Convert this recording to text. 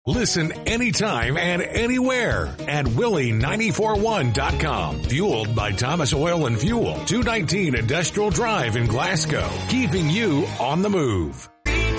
Listen anytime and anywhere at Willie941.com. Fueled by Thomas Oil and Fuel, 219 Industrial Drive in Glasgow. Keeping you on the move.